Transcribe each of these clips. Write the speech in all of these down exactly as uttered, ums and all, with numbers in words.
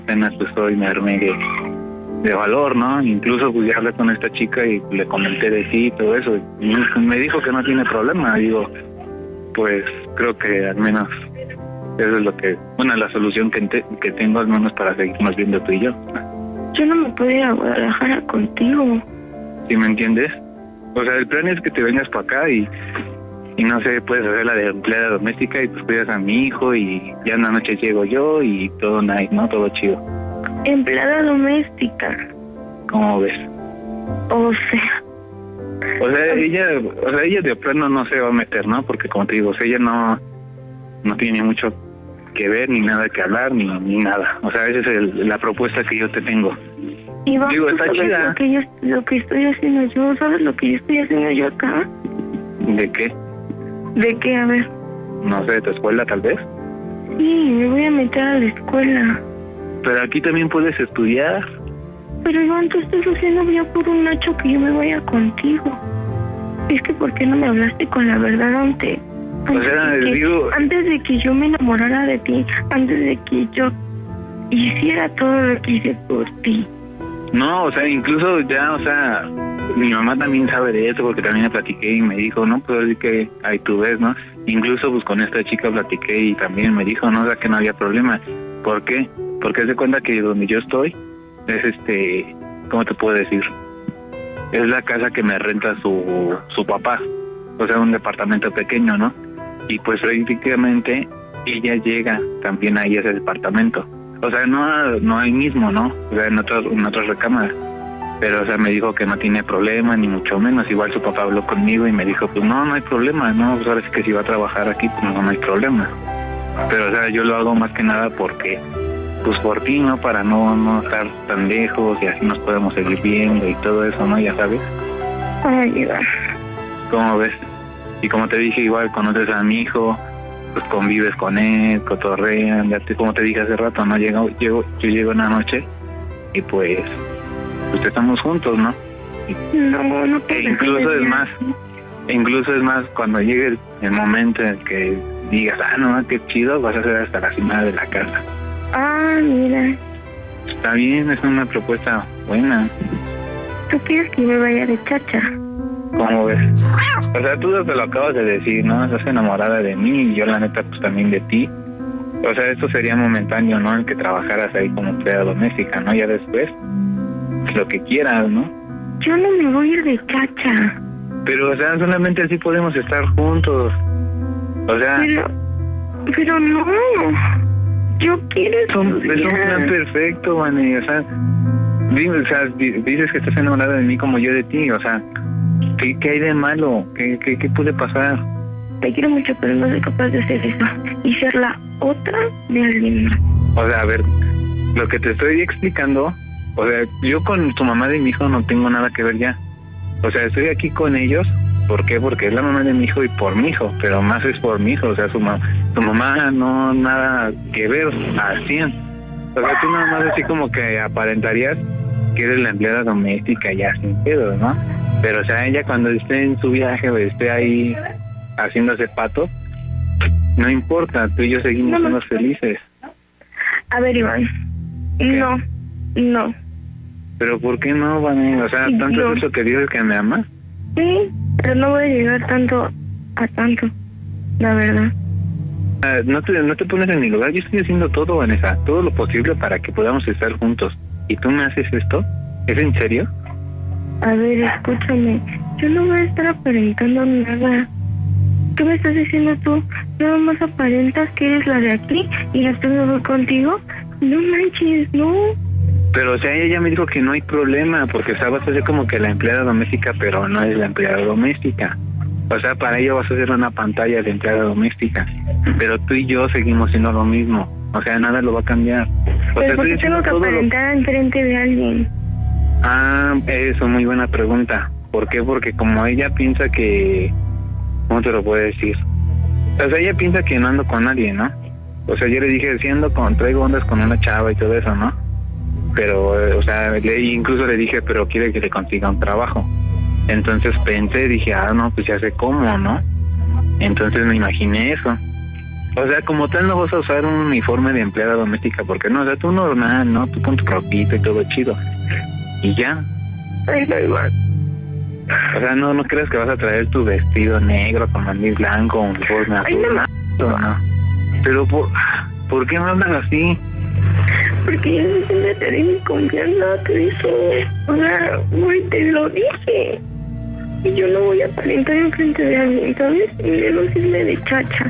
apenas pues hoy me armé de, de valor, ¿no? Incluso pues ya hablé con esta chica y le comenté de ti y todo eso. Y me dijo que no tiene problema. Digo, pues creo que al menos eso es lo que, bueno, la solución que, te, que tengo al menos para seguirnos viendo tú y yo. Yo no me puedo ir a Guadalajara contigo. ¿Sí me entiendes? O sea, el plan es que te vengas para acá y, y no sé, puedes hacer la de empleada doméstica y pues cuidas a mi hijo y ya en la noche llego yo y todo nice, ¿no? Todo chido. Empleada doméstica. ¿Cómo ves? O sea... O sea, ella, o sea, ella de plano no se va a meter, ¿no? Porque como te digo, o sea, ella no, no tiene mucho que ver, ni nada que hablar, ni, ni nada. O sea, esa es el, la propuesta que yo te tengo. Iván, digo, está ¿sabes chida. Lo que, yo, lo que estoy haciendo yo? ¿Sabes lo que yo estoy haciendo yo acá? ¿De qué? ¿De qué? A ver. No sé, ¿de tu escuela tal vez? Sí, me voy a meter a la escuela. Pero aquí también puedes estudiar. Pero Iván, tú estás haciendo ya por un Nacho que yo me vaya contigo. Es que ¿por qué no me hablaste con la verdad antes? Antes, o sea, de que, digo... antes de que yo me enamorara de ti, antes de que yo hiciera todo lo que hice por ti. No, o sea, incluso ya, o sea, mi mamá también sabe de eso porque también le platiqué y me dijo, no, pues así que ahí tú ves, ¿no? Incluso pues con esta chica platiqué y también me dijo, no, o sea, que no había problema. ¿Por qué? Porque se cuenta que donde yo estoy es este, ¿cómo te puedo decir? Es la casa que me renta su, su papá, o sea, un departamento pequeño, ¿no? Y pues prácticamente ella llega también ahí a ese departamento. O sea, no no ahí mismo, ¿no? O sea, en otras en otras recámaras. Pero, o sea, me dijo que no tiene problema, ni mucho menos. Igual su papá habló conmigo y me dijo, pues no, no hay problema, ¿no? Pues ahora sí que si va a trabajar aquí, pues no, no hay problema. Pero, o sea, yo lo hago más que nada porque, pues por ti, ¿no? Para no, no estar tan lejos y así nos podemos seguir viendo y todo eso, ¿no? Ya sabes. Ay, Iván. ¿Cómo ves? Y como te dije, igual conoces a mi hijo, pues convives con él, cotorrean, ya te, como te dije hace rato, ¿no? Llego, llego, yo llego en la noche y pues, pues estamos juntos, ¿no? Y, no, no te e incluso es más, incluso es más, cuando llegue el, el momento en el que digas, ah, no, qué chido, vas a hacer hasta la cima de la casa. Ah, mira. Está bien, es una propuesta buena. ¿Tú quieres que me vaya de chacha? ¿Cómo ves? O sea, tú te lo acabas de decir, ¿no? Estás enamorada de mí y yo la neta pues también de ti. O sea, esto sería momentáneo, ¿no? El que trabajaras ahí como empleada doméstica, ¿no? Ya después, lo que quieras, ¿no? Yo no me voy a ir de chacha. Pero, o sea, solamente así podemos estar juntos. O sea... Pero, pero no. Yo quiero Es un, es un plan perfecto, Vane. O sea, dime, o sea, dices que estás enamorada de mí como yo de ti. O sea, ¿qué, qué hay de malo? ¿Qué, qué, qué puede pasar? Te quiero mucho, pero no soy capaz de hacer eso. Y ser la otra de alguien más. O sea, a ver, lo que te estoy explicando, o sea, yo con tu mamá de mi hijo no tengo nada que ver ya. O sea, estoy aquí con ellos. ¿Por qué? Porque es la mamá de mi hijo y por mi hijo, pero más es por mi hijo. O sea, su, ma su mamá no nada que ver al cien. O sea, tú nada más así como que aparentarías que eres la empleada doméstica ya sin pedo, ¿no? Pero, o sea, ella cuando esté en su viaje o esté ahí haciéndose pato, no importa, tú y yo seguimos no, siendo felices. A ver, Iván, no, no. ¿Pero por qué no, Vane? O sea, ¿tanto no. es eso que dices que me amas? Sí, pero no voy a llegar tanto a tanto, la verdad. Uh, no, te, no te pones en mi lugar, yo estoy haciendo todo, Vanessa, todo lo posible para que podamos estar juntos. ¿Y tú me haces esto? ¿Es en serio? A ver, escúchame, yo no voy a estar aparentando nada. ¿Qué me estás diciendo tú? Nada más aparentas que eres la de aquí y después me voy contigo. No manches, no. Pero, o sea, ella ya me dijo que no hay problema, porque, o sea, vas a ser como que la empleada doméstica, pero no es la empleada doméstica. O sea, para ella vas a ser una pantalla de empleada doméstica. Pero tú y yo seguimos siendo lo mismo. O sea, nada lo va a cambiar. O pero sea, ¿por qué tengo que aparentar lo... enfrente de alguien? Ah, eso, muy buena pregunta. ¿Por qué? Porque como ella piensa que... ¿Cómo te lo puedo decir? O sea, ella piensa que no ando con nadie, ¿no? O sea, yo le dije, si ando con... Traigo ondas con una chava y todo eso, ¿no? Pero, o sea, le, incluso le dije, pero quiere que le consiga un trabajo. Entonces pensé, dije, ah, no, pues ya sé cómo, ¿no? Entonces me imaginé eso. O sea, como tal no vas a usar un uniforme de empleada doméstica, porque no, o sea, tú normal, ¿no? Tú con tu ropita y todo chido. Y ya. Ay, no, igual. O sea, no, no creas que vas a traer tu vestido negro con mandil blanco, uniforme azul. Ay, no, no, no. Pero, ¿por, ¿por qué me hablas así? Porque yo no siempre te di mi confianza, Cristo. O sea, güey, te lo dije. Y yo no voy a aparentar enfrente de alguien, ¿sabes? Y no irme de chacha.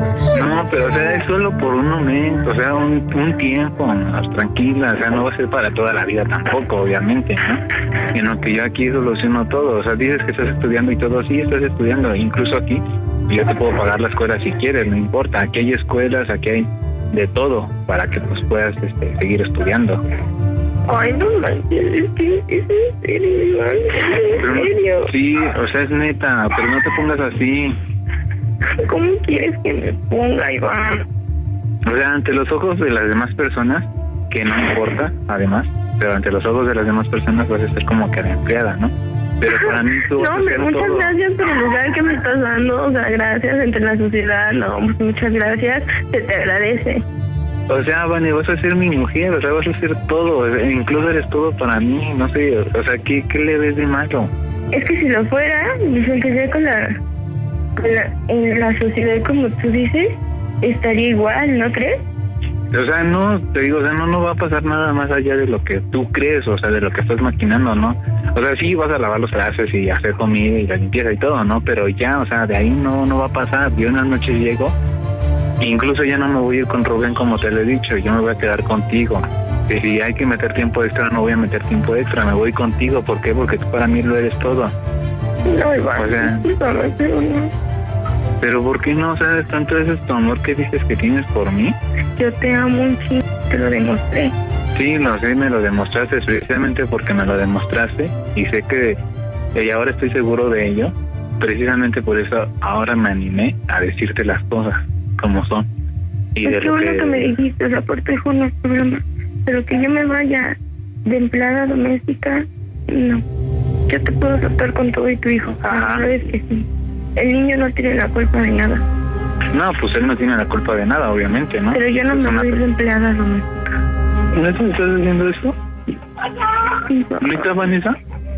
No, pero o sea, es solo por un momento, o sea, un, un tiempo, más tranquila, o sea, no va a ser para toda la vida tampoco, obviamente, ¿no? Sino que yo aquí soluciono todo, o sea, dices que estás estudiando y todo, sí, estás estudiando, incluso aquí, yo te puedo pagar la escuela si quieres, no importa, aquí hay escuelas, aquí hay de todo, para que pues puedas este, seguir estudiando. Ay, no manches, es que es en serio, Iván, es en serio. Sí, o sea, es neta, pero no te pongas así. ¿Cómo quieres que me ponga, Iván? O sea, ante los ojos de las demás personas, que no importa, además, pero ante los ojos de las demás personas vas a ser como que la empleada, ¿no? Pero para mí tú vas no, a hacer muchas todo. gracias por el lugar que me estás dando, o sea, gracias entre la sociedad, no, pues muchas gracias, se te agradece. O sea, Vane, vas a ser mi mujer, o sea, vas a hacer todo, incluso eres todo para mí, no sé, o sea, ¿qué, qué le ves de malo? Es que si lo fuera, me sentiría con la, con la, en la sociedad como tú dices, estaría igual, ¿no crees? O sea, no, te digo, o sea, no, no va a pasar nada más allá de lo que tú crees, o sea, de lo que estás maquinando, ¿no? O sea, sí vas a lavar los trastes y hacer comida y la limpieza y todo, ¿no? Pero ya, o sea, de ahí no, no va a pasar. Yo una noche llego, incluso ya no me voy a ir con Rubén como te lo he dicho, yo me voy a quedar contigo. Y si hay que meter tiempo extra, no voy a meter tiempo extra, me voy contigo. ¿Por qué? Porque tú para mí lo eres todo. No, Iván, o sea, discúlpame, pero no. Pero ¿por qué no sabes tanto ese tu amor que dices que tienes por mí? Yo te amo un chingo, te lo demostré. Sí, lo sé, me lo demostraste precisamente porque me lo demostraste y sé que, y ahora estoy seguro de ello, precisamente por eso ahora me animé a decirte las cosas como son. Y Es de que lo bueno que... que me dijiste, o sea, por tejo no es problema, pero que yo me vaya de empleada doméstica, no. Yo te puedo aceptar con todo y tu hijo, Ajá. sabes que sí. El niño no tiene la culpa de nada. No, pues él no tiene la culpa de nada, obviamente, ¿no? Pero yo no Es me una- voy de empleada doméstica. ¿Neta me estás diciendo eso? Sí, papá. ¿Neta, Vanessa?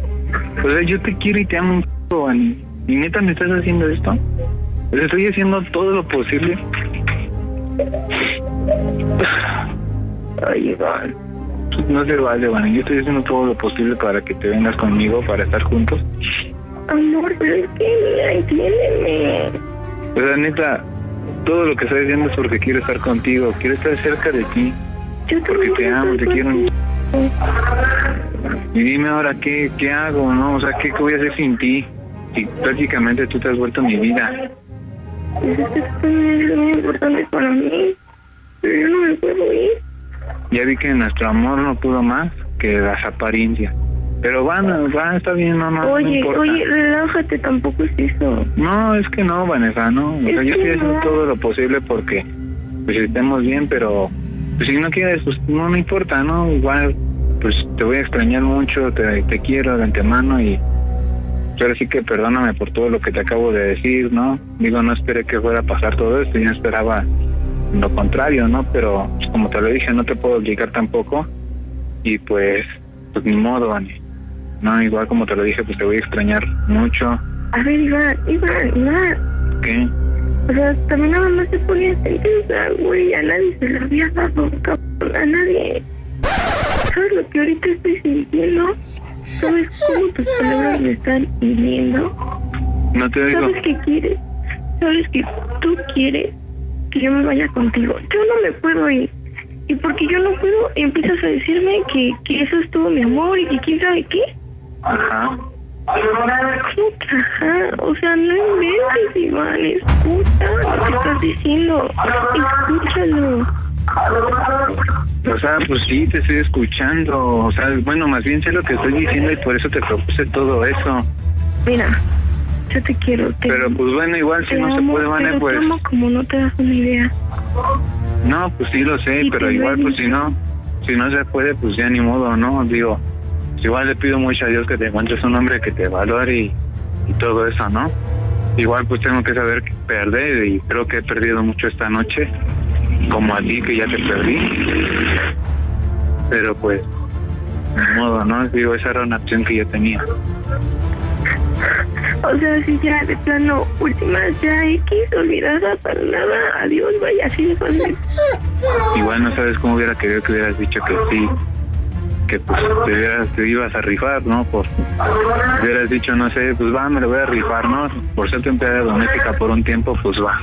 O sea, yo te quiero y te amo un poco, Vani. ¿Y neta me estás haciendo esto? O sea, estoy haciendo todo lo posible. Ay, Iván. No se vale, Vani. Yo estoy haciendo todo lo posible para que te vengas conmigo, para estar juntos. Amor, pero es que, mira, entiéndeme. O sea, neta, todo lo que estoy haciendo es porque quiero estar contigo, quiero estar cerca de ti, Yo porque te también amo, te estoy quiero. contigo. Y dime ahora, ¿qué, qué hago, no? O sea, ¿qué, qué voy a hacer sin ti? Si prácticamente tú te has vuelto mi vida. Es que tú también eres muy importante para mí. Pero yo no me puedo ir. Ya vi que nuestro amor no pudo más que las apariencias. Pero van, van, está bien, no, no, no Oye, importa. oye, relájate, tampoco es eso. No, es que no, Vanessa, no. O sea, Es yo que estoy haciendo no. todo lo posible porque pues estemos bien, pero pues, si no quieres, pues no me importa, ¿no? Igual, pues te voy a extrañar mucho, te, te quiero de antemano y pues, ahora sí que perdóname por todo lo que te acabo de decir, ¿no? Digo, no esperé que fuera a pasar todo esto, yo no esperaba lo contrario, ¿no? Pero pues, como te lo dije, no te puedo obligar tampoco y pues, pues ni modo, Vani. No, igual como te lo dije, pues te voy a extrañar mucho. A ver, Iván, Iván, Iván. ¿Qué? O sea, también nada más se ponía sentencia, güey. A nadie se lo había dado, cabrón. A nadie. ¿Sabes lo que ahorita estoy sintiendo? ¿Sabes cómo tus palabras me están hiriendo? No te digo. ¿Sabes qué quieres? ¿Sabes que tú quieres que yo me vaya contigo? Yo no me puedo ir. Y porque yo no puedo, empiezas a decirme que, que eso es todo mi amor y que quién sabe qué. Ajá. ¿Cómo que ajá? O sea, no inventes, Iván. Escucha lo que estás diciendo. Escúchalo. O sea, pues sí, te estoy escuchando. O sea, bueno, más bien sé lo que estoy diciendo y por eso te propuse todo eso. Mira, yo te quiero. Te Pero pues bueno, igual si te no se amo, puede, Vane, pero pues... te amo como no te das una idea. No, pues sí lo sé, Sí, pero te igual lo he pues si no, si no se puede, pues ya ni modo, ¿no? Digo, igual le pido mucho a Dios que te encuentres un hombre que te valore y, y todo eso, ¿no? igual pues tengo que saber perder y creo que he perdido mucho esta noche, como a ti que ya te perdí. Pero pues, de modo, ¿no? Digo, esa era una opción que yo tenía. O sea, si ya de plano, últimas ya X, olvidada para nada, adiós, vaya, así de fácil. Igual no sabes cómo hubiera querido que hubieras dicho que sí, que pues te, hubieras, te ibas a rifar, ¿no? Por, hubieras dicho, no sé, pues va, me lo voy a rifar, ¿no? Por ser tu empleada doméstica por un tiempo, pues va.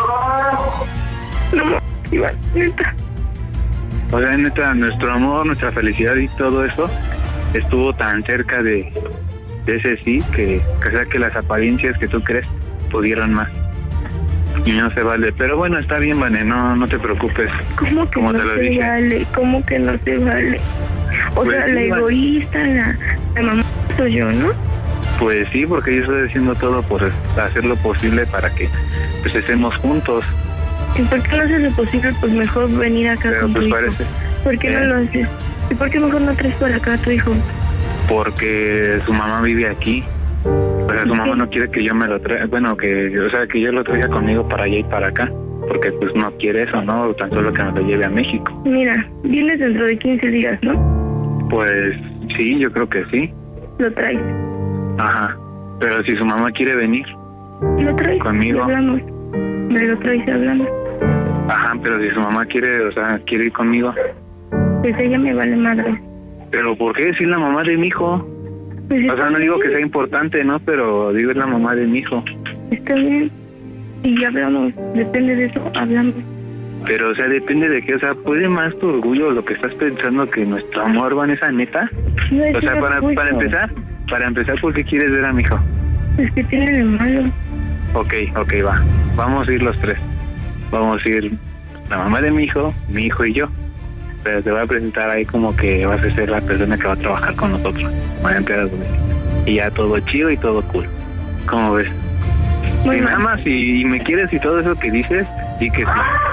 No, Iván, neta. O sea, neta, nuestro amor, nuestra felicidad y todo eso estuvo tan cerca de, de ese sí que, que sea que las apariencias que tú crees pudieron más. Y no se vale. Pero bueno, está bien, Vane, no, no te preocupes. ¿Cómo que como no te lo se dije. vale? ¿Cómo que no se vale? O Pues sea, sí, la Vane. egoísta, la, la mamá soy yo, ¿no? Pues sí, porque yo estoy haciendo todo por hacer lo posible para que pues estemos juntos. ¿Y por qué no haces lo posible? Pues mejor venir acá Pero con pues tu hijo. parece. ¿Por qué ¿Eh? no lo haces? ¿Y por qué mejor no traes para acá a tu hijo? Porque su mamá vive aquí. O sea, su ¿Y mamá qué? no quiere que yo me lo traiga, bueno, que, o sea, que yo lo traiga conmigo para allá y para acá. Porque pues no quiere eso, ¿no? Tan solo que me lo lleve a México. Mira, vienes dentro de quince días, ¿no? Pues sí, yo creo que sí. Lo traes. Ajá. Pero si su mamá quiere venir. Lo traes. Conmigo. Y hablamos. Me lo traes y hablamos. Ajá, pero si su mamá quiere, o sea, quiere ir conmigo. Pues ella me vale madre. Pero ¿por qué decir la mamá de mi hijo? Pues O sea, no digo que sea importante, ¿no? Pero digo es la mamá de mi hijo. Está bien. Y ya hablamos. Depende de eso, hablamos. Pero, o sea, depende de qué. O sea, ¿puede más tu orgullo lo que estás pensando que nuestro amor va en esa neta? No es O sea, un para, orgullo. para empezar, para empezar, ¿por qué quieres ver a mi hijo? Es que tiene de malo. Ok, ok, va. Vamos a ir los tres. Vamos a ir la mamá de mi hijo, mi hijo y yo. Pero te voy a presentar ahí como que vas a ser la persona que va a trabajar con nosotros. Van a emplear y ya todo chido y todo cool. ¿Cómo ves? Muy Y nada mal. más, y, y me quieres y todo eso que dices, y que sí.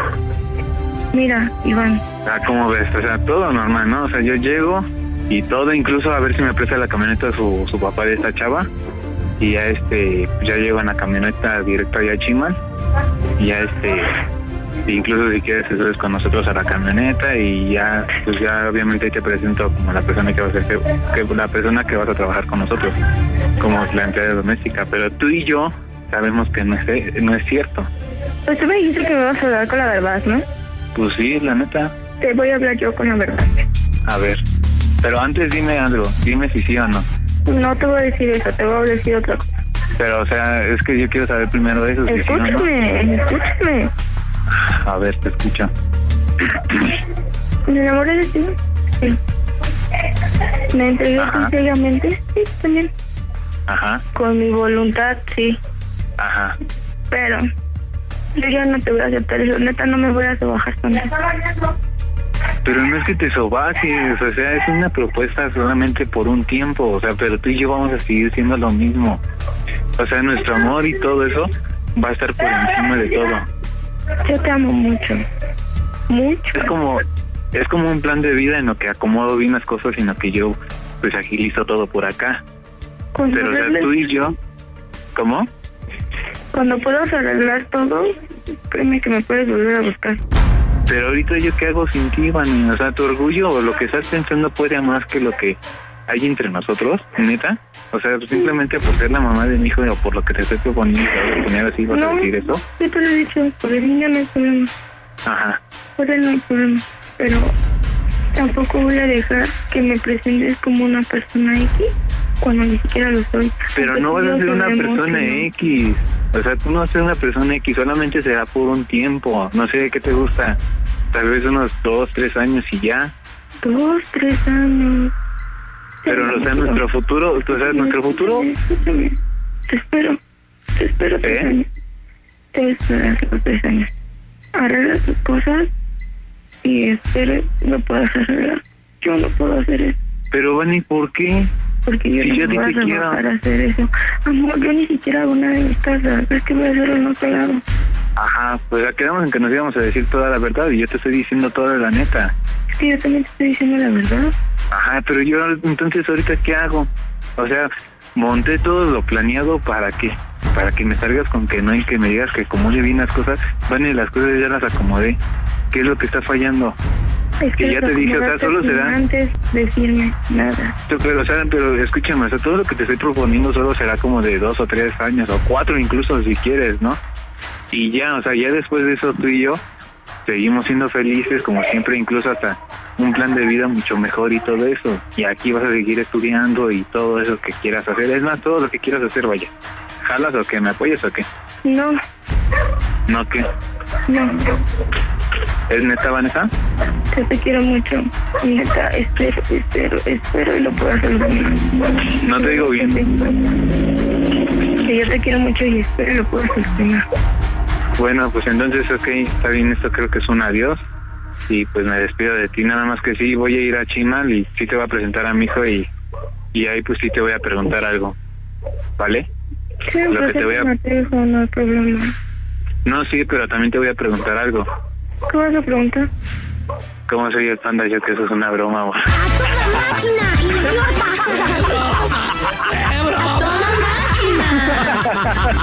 Mira, Iván. Ah, ¿cómo ves? O sea, todo normal, ¿no? O sea, yo llego y todo, incluso a ver si me presta la camioneta su, su papá de esta chava. Y ya este, ya llego en la camioneta directo allá a Chimal. Y ya este, incluso si quieres te subes con nosotros a la camioneta y ya, pues ya obviamente te presento como la persona que vas a ser, que la persona que vas a trabajar con nosotros, como la empleada doméstica. Pero tú y yo sabemos que no es, no es cierto. Pues tú me dijiste que me vas a hablar con la verdad, ¿no? Pues sí, la neta. Te voy a hablar yo con la verdad. A ver. Pero antes dime algo, dime si sí o no. No te voy a decir eso, te voy a decir otra cosa. Pero, o sea, es que yo quiero saber primero eso. Si sí o no. Escúchame, escúchame. A ver, te escucho. ¿Me enamoré de ti? Sí. ¿Me entregué Ajá. ciegamente? Sí, también. Ajá, Con mi voluntad, sí. ajá. Pero yo ya no te voy a aceptar eso. Neta, no me voy a trabajar con eso. Pero no es que te sobajes, o sea, es una propuesta solamente por un tiempo, o sea, pero tú y yo vamos a seguir siendo lo mismo. O sea, nuestro amor y todo eso va a estar por encima de todo. Yo te amo mucho. Mucho. Es como, es como un plan de vida en lo que acomodo bien las cosas y en lo que yo, pues, agilizo todo por acá. Cuando, Pero, o sea, arregles- tú y yo, ¿cómo? cuando puedas arreglar todo, créeme que me puedes volver a buscar. Pero ahorita yo qué hago sin ti, Vani, o sea, tu orgullo o lo que estás pensando puede más que lo que hay entre nosotros, neta. O sea, simplemente por ser la mamá de mi hijo o por lo que te estoy proponiendo, te voy a poner así, vas a No, decir eso. yo te lo he dicho, por el niño no hay problema. Ajá. Por él no hay problema. Pero tampoco voy a dejar que me presentes como una persona X cuando ni siquiera lo soy. Pero Aunque no vas tú a lo ser una sabemos persona que no. X. O sea, tú no vas a ser una persona X, solamente será por un tiempo. No sé qué te gusta. Tal vez unos dos, tres años y ya. Dos, tres años. Pero, o sea, nuestro futuro, o sea, nuestro futuro... Escúchame. Te espero. Te espero tres ¿Eh? años. Te voy a esperar los tres años. Arregla tus cosas y espero lo puedas arreglar. Yo no puedo hacer eso. Pero, Vani, ¿por qué? Porque yo Si no yo me ni voy a te quiero. rebajar a hacer eso. Amor, yo ni siquiera hago nada en mi casa. ¿Crees que voy a hacerlo en otro lado? Ajá, pues ya quedamos en que nos íbamos a decir toda la verdad y yo te estoy diciendo toda la neta. Es que yo también te estoy diciendo la verdad. Ajá, pero yo entonces ahorita ¿qué hago? O sea, monté todo lo planeado para que para que me salgas con que no y que me digas que acomode bien las cosas. Vane, las cosas ya las acomodé. ¿Qué es lo que está fallando? Es que, que ya te dije, o sea, solo será antes decirme nada. Pero, o sea, pero escúchame, o sea, todo lo que te estoy proponiendo solo será como de dos o tres años, o cuatro incluso si quieres, ¿no? Y ya, o sea, ya después de eso tú y yo seguimos siendo felices como siempre, incluso hasta un plan de vida mucho mejor y todo eso. Y aquí vas a seguir estudiando y todo eso que quieras hacer. Es más, todo lo que quieras hacer, vaya. ¿Jalas o qué? ¿Me apoyas o qué? No. ¿No qué? No. ¿Es neta, Vanessa? Yo te quiero mucho. Neta, espero, espero, espero y lo puedo hacer bien. No te digo bien. Que yo te quiero mucho y espero y lo puedo hacer bien. Bueno, pues entonces, ok, está bien, esto creo que es un adiós. Y pues me despido de ti, nada más que sí, voy a ir a Chimal y sí te voy a presentar a mi hijo y, y ahí pues sí te voy a preguntar algo, ¿vale? Sí, Lo que te voy a... no te dejo, no hay problema. No, sí, pero también te voy a preguntar algo. ¿Qué vas a preguntar? ¿Cómo soy el panda? Yo que eso es una broma, güey. ¡A toda máquina, idiota! ¡A toda máquina!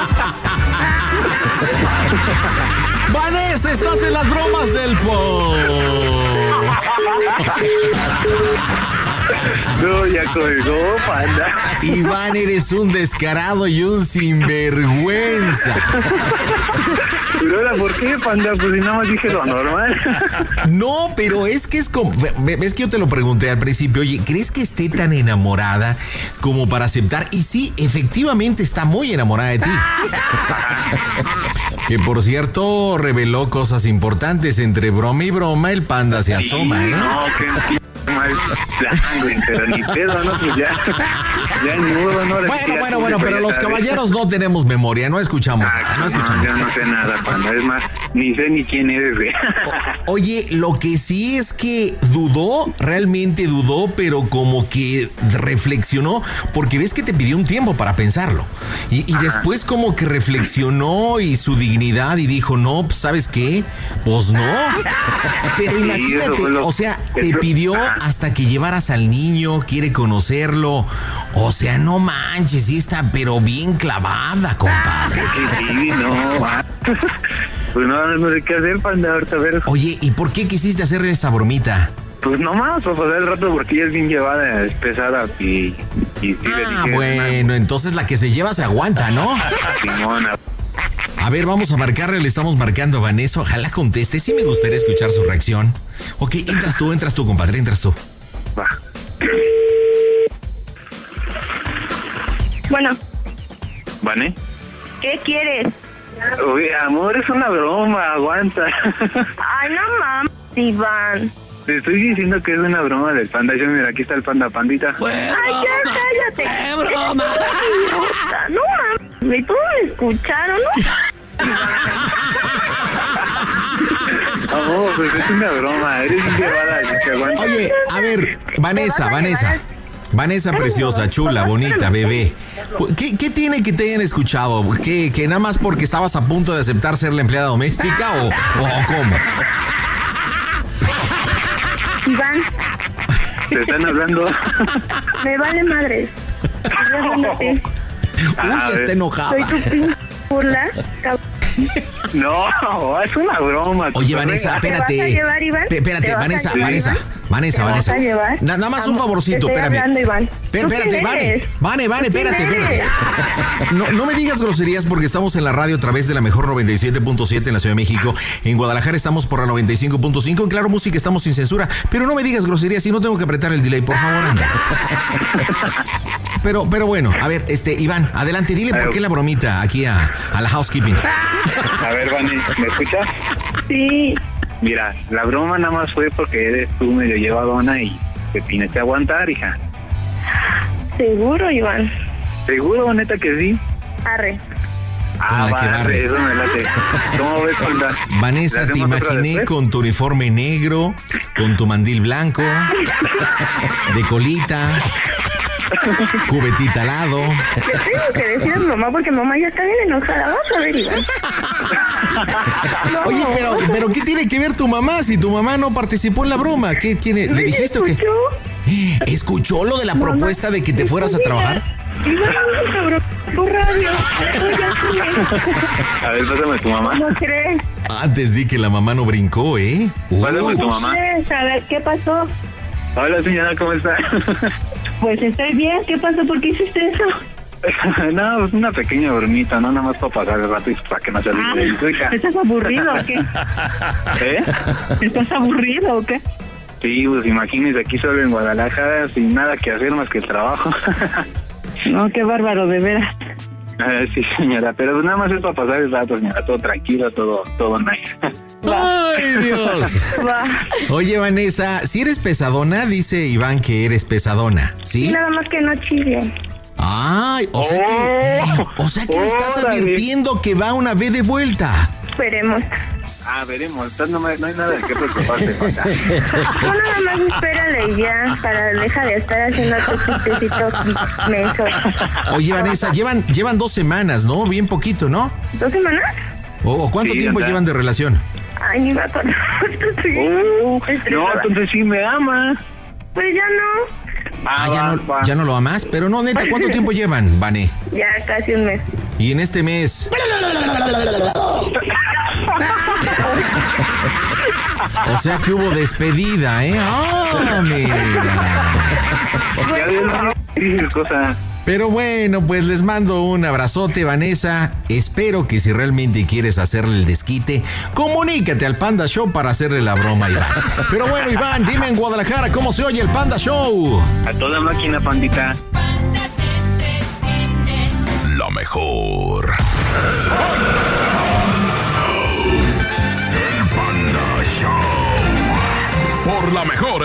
Vanessa, estás en las bromas del po. No, ya colgó, panda. Iván, eres un descarado y un sinvergüenza. Pero ahora, ¿por qué, panda? Pues si nada más dije lo normal. No, pero es que es como... Ves que yo te lo pregunté al principio, oye, ¿crees que esté tan enamorada como para aceptar? Y sí, efectivamente está muy enamorada de ti. Que por cierto, reveló cosas importantes. Entre broma y broma, el panda se asoma, sí, ¿eh? No, que mal plan, güey, pero ni pedo, ¿no? Pues ya, ya ni modo, ¿no? Bueno, bueno, bueno, pero los caballeros no tenemos memoria, no escuchamos ah, nada, no no, escuchamos. yo no sé nada, panda, es más, ni sé ni quién eres, güey. O, oye, lo que sí es que dudó, realmente dudó, pero como que reflexionó, porque ves que te pidió un tiempo para pensarlo. Y, y después como que reflexionó y su dignidad y dijo, no, pues, ¿sabes qué? Pues no. Pero Sí, imagínate, lo, o sea, te eso, pidió ajá. hasta que llevaras al niño, quiere conocerlo. O sea, no manches, sí está, pero bien clavada, compadre. Sí, sí, no, va. Pues no, no sé qué hacer, panda, ahorita a ver. Oye, ¿y por qué quisiste hacerle esa bromita? Pues nomás, para pasar el rato, porque ella es bien llevada, es pesada y... y sí le Ah, dije, bueno, entonces la que se lleva se aguanta, ¿no? Simona. A ver, vamos a marcarle, le estamos marcando a Vanessa, ojalá conteste, sí me gustaría escuchar su reacción. Ok, entras tú, entras tú, compadre, entras tú. Va. Bueno, ¿Vane? ¿qué quieres? Oye, amor, es una broma, aguanta. Ay, no mames, Iván. Te estoy diciendo que es una broma del panda. Yo, mira, aquí está el panda, pandita. Ay, ya cállate. ¡Qué broma! No mames, güey, todos me escucharon, ¿no? Amor, pues es una broma. Eres bien llevada, que aguanta. Oye, a ver, Vanessa, Vanessa. Vanessa preciosa, chula, bonita, bebé. ¿Qué, qué tiene que te hayan escuchado? ¿Que, que nada más porque estabas a punto de aceptar ser la empleada doméstica o, o cómo? Iván, Te están hablando. me vale madres. Estoy hablando a ti. Uy, A ver. está enojada. Soy tu pin burla, cabrón. No, es una broma. Oye, Vanessa, ¿Te vas espérate. a llevar, Iván? Pe- Espérate, ¿Te vas a Vanessa, llevar, Vanessa, Iván? Vanessa, ¿Te Vanessa. vas a llevar? Na- nada más un Amor, favorcito, te estoy espérame. hablando, Iván. Pe- ¿Tú Espérate, quién Vane. eres? Vane, Vane, ¿Tú quién espérate, espérate. eres? No, no me digas groserías porque estamos en la radio a través de la mejor noventa y siete punto siete en la Ciudad de México. En Guadalajara estamos por la noventa y cinco punto cinco. En Claro Música estamos sin censura. Pero no me digas groserías y no tengo que apretar el delay, por favor, anda. Pero, pero bueno, a ver, este, Iván, adelante, dile por qué la bromita aquí a, a la housekeeping. A ver, Vane, ¿me escuchas? Sí. Mira, la broma nada más fue porque eres tú medio llevadona y te tienes que aguantar, hija. Seguro, Iván. ¿Seguro, neta, que sí? Arre. Ah, la que va, barre. eso me late. ¿Cómo ves, panda? Vanessa, ¿Le te hacemos otra imaginé después? con tu uniforme negro, con tu mandil blanco, de colita, cubetita al lado. Te tengo que decir a mi mamá porque mamá ya está bien enojada. Vamos a ver, Iván. No. Oye, pero, pero ¿qué tiene que ver tu mamá si tu mamá no participó en la broma? ¿Qué tiene? ¿Le ¿Sí dijiste o qué? escuchó? ¿Escuchó lo de la Mamá, propuesta de que te fueras a trabajar? Iván, cabrón, por radio. A ver, pásame a tu mamá. ¿Cómo crees? Antes di que la mamá no brincó, ¿eh? Pásame a tu mamá. A ver, ¿qué pasó? Hola, señora, ¿cómo está? Pues estoy bien. ¿Qué pasó? ¿Por qué hiciste eso? No, pues una pequeña bromita, ¿no? Nada más para pasar el rato y para que no se Ah, olvide de tu hija. ¿Estás aburrido o qué? ¿Eh? ¿Estás aburrido o qué? Sí, pues imagínese aquí solo en Guadalajara sin nada que hacer más que el trabajo. No, qué bárbaro, de veras. Ah, sí, señora, pero pues nada más es para pasar el rato, señora, todo tranquilo, todo, todo nice. ¡Ay, Dios! Va. Oye, Vanessa, si eres pesadona, dice Iván que eres pesadona, ¿sí? Nada más que no chille. Ay, o sea que, o sea que le estás Órale. advirtiendo que va una vez de vuelta. Esperemos. Ah, veremos, entonces no, me- no hay nada de qué preocuparse, papá. Tú nada más espérale y ya, para dejar de estar haciendo tus chistecitos mensos. Oye, Vanessa, llevan, llevan dos semanas, ¿no? Bien poquito, ¿no? ¿Dos semanas? ¿O, o cuánto Sí, tiempo anda. llevan de relación? Ay, ni me acuerdo. Estoy Oh, no, estresada. entonces sí me ama. Pues ya no. Ah, ya va, no, va. ya no lo amas, pero no, neta, ¿cuánto tiempo llevan, Vane? Ya casi un mes. Y en este mes. O sea que hubo despedida, ¿eh? ¡Ah, mira! Ya ves, no dices cosas. Pero bueno, pues les mando un abrazote, Vanessa. Espero que si realmente quieres hacerle el desquite, comunícate al Panda Show para hacerle la broma a Iván. Pero bueno, Iván, dime en Guadalajara cómo se oye el Panda Show. A toda máquina, pandita. La mejor. El Panda Show. Por la mejor.